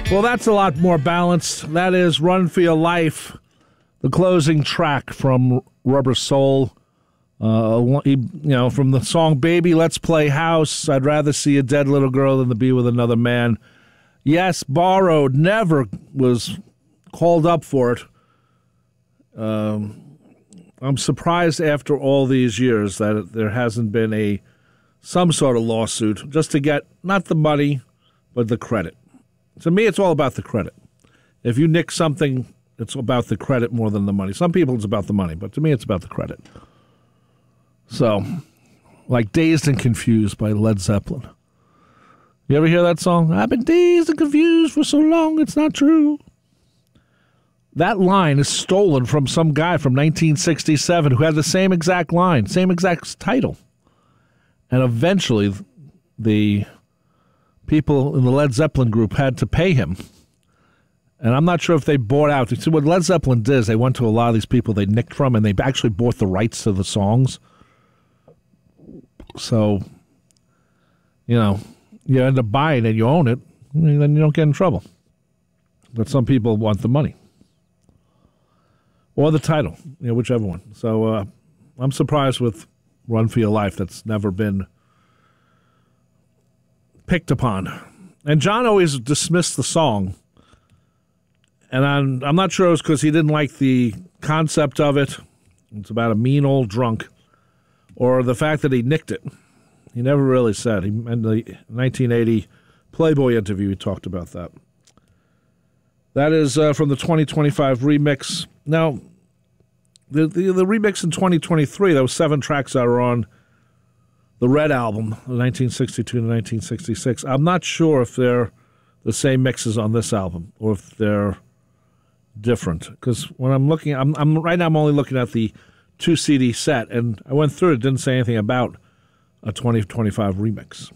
Well, that's a lot more balanced. That is Run for Your Life, the closing track from Rubber Soul. From the song Baby, Let's Play House. I'd rather see a dead little girl than to be with another man. Yes, Borrowed never was called up for it. I'm surprised after all these years that there hasn't been some sort of lawsuit just to get not the money, but the credit. To me, it's all about the credit. If you nick something, it's about the credit more than the money. Some people, it's about the money, but to me, it's about the credit. So, like Dazed and Confused by Led Zeppelin. You ever hear that song? I've been dazed and confused for so long, it's not true. That line is stolen from some guy from 1967 who had the same exact line, same exact title. And eventually, the people in the Led Zeppelin group had to pay him. And I'm not sure if they bought out. See, what Led Zeppelin did is they went to a lot of these people they nicked from, and they actually bought the rights to the songs. So, you end up buying it, you own it, and then you don't get in trouble. But some people want the money. Or the title, whichever one. So I'm surprised with Run for Your Life that's never been picked upon. And John always dismissed the song. And I'm not sure it was because he didn't like the concept of it. It's about a mean old drunk. Or the fact that he nicked it. He never really said. In the 1980 Playboy interview, he talked about that. That is from the 2025 remix. Now, the remix in 2023, those 7 tracks that are on the Red Album, the 1962 to 1966, I'm not sure if they're the same mixes on this album or if they're different. Because when I'm looking, right now I'm only looking at the 2 CD set, and I went through it, didn't say anything about a 2025 remix.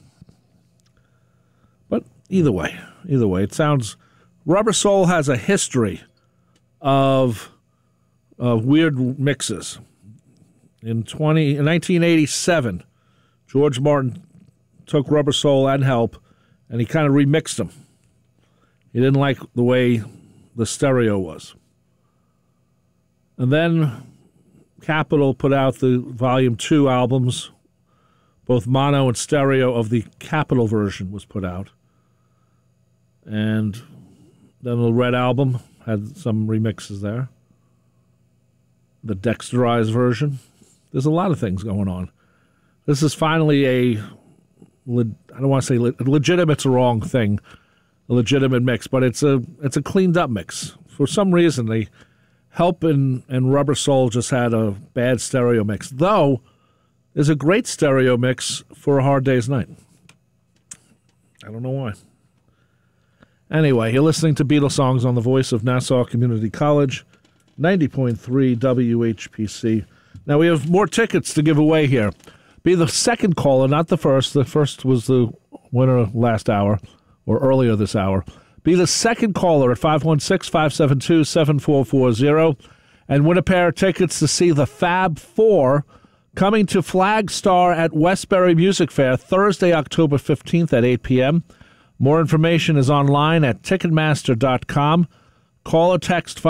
But either way, it sounds... Rubber Soul has a history of weird mixes. In 1987, George Martin took Rubber Soul and Help, and he kind of remixed them. He didn't like the way the stereo was. And then Capitol put out the Volume 2 albums. Both mono and stereo of the Capitol version was put out. And then the Red Album had some remixes there. The Dexterized version. There's a lot of things going on. This is finally I don't want to say legitimate's a wrong thing, a legitimate mix, but it's a cleaned up mix. For some reason, they Help and Rubber Soul just had a bad stereo mix. Though, there's a great stereo mix for A Hard Day's Night. I don't know why. Anyway, you're listening to Beatles Songs on the Voice of Nassau Community College, 90.3 WHPC. Now, we have more tickets to give away here. Be the second caller, not the first. The first was the winner last hour, or earlier this hour. Be the second caller at 516-572-7440 and win a pair of tickets to see the Fab Four coming to Flagstar at Westbury Music Fair Thursday, October 15th at 8 p.m. More information is online at Ticketmaster.com. Call or text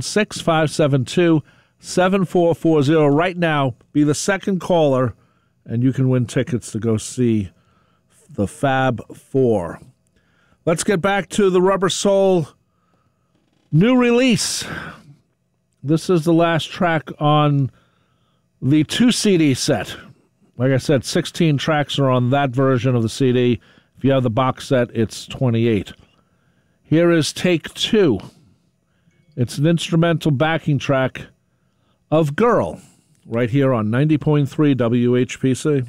516-572-7440 right now. Be the second caller, and you can win tickets to go see the Fab Four. Let's get back to the Rubber Soul new release. This is the last track on the 2 CD set. Like I said, 16 tracks are on that version of the CD. If you have the box set, it's 28. Here is Take 2. It's an instrumental backing track of Girl, right here on 90.3 WHPC.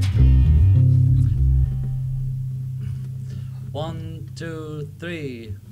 1, 2, 3